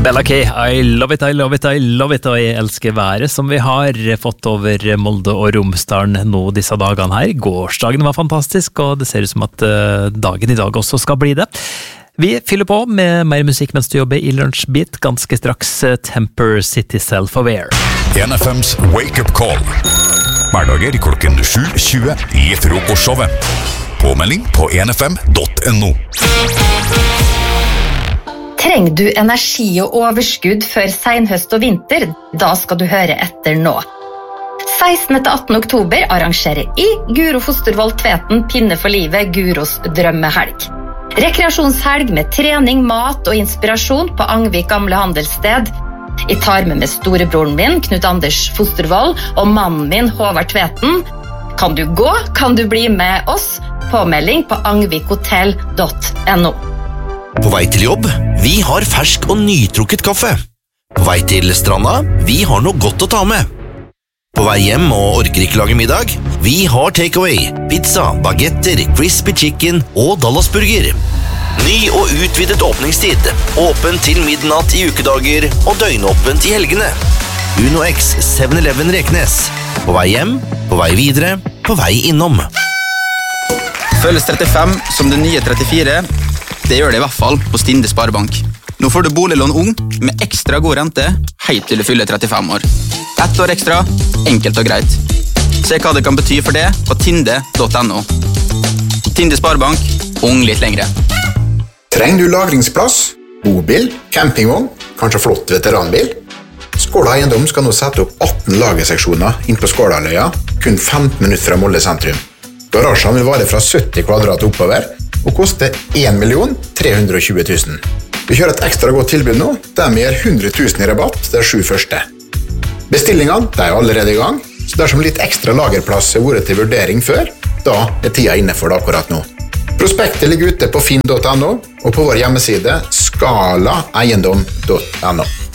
Bella K, I love it, I love it, I love it, og jeg elsker været som vi har fått over Molde og Romsdalen nå disse dagene her. Gårsdagen var fantastisk, og det ser ut som at dagen i dag også skal bli det. Vi fyller på med mer musikk mens du jobber i Lunsjbit, ganske straks Temper City Self-Aware. NFMs Wake Up Call. Hverdager klokken 7:20 i frokostshowet. Påmelding på nfm.no. Trenger du energi og overskudd før senhøst og vinter? Da skal du høre etter nå. 16.–18. oktober arrangerer Guro Fostervold Tveten Pinne for livet Guros drømmehelg. Rekreasjonshelg med trening, mat og inspirasjon på Angvik gamle handelssted. Jeg tar med storebroren min, Knut Anders Fostervold, og mannen min, Håvard Tveten. Kan du gå? Kan du bli med oss? Påmelding på angvikhotell.no. På vei til jobb, vi har fersk og nytrukket kaffe. På vei til stranda, vi har noe godt å ta med. På vei hjem og orker ikke lage middag, vi har takeaway, pizza, bagetter, crispy chicken og Dallasburger. Ny og utvidet åpningstid, åpen til midnatt i ukedager og døgnåpent i helgene. Uno X 7-Eleven Reknes. På vei hjem, på vei videre, på vei innom. Føles 35 som det nye 34. Det gjør det i hvert fall på Stinde Sparebank. Nå får du boliglån ung med ekstra god rente helt til du fyller 35 år. 1 år ekstra, enkelt og greit. Se hva det kan bety for det på tinde.no. Tinde Sparebank, ung litt lengre. Trenger du lagringsplass, bobil, campingvogn, kanskje flott veteranbil? Skåla Eiendom skal nå sette opp 18 lagerseksjoner inn på Skålaløya, kun 15 minutter fra Molde sentrum. Garasjen vil vare fra 70 kvadrat oppover, og koster 1.320 000. Vi kjører et ekstra godt tilbud nå, der vi gir 100 000 i rabatt de 7 første. Bestillingene er allerede i gang, så dersom litt ekstra lagerplass har vært til vurdering før, da er tida inne for det akkurat nå. Prospektet ligger ute på finn.no, og på vår hjemmeside skalaeiendom.no.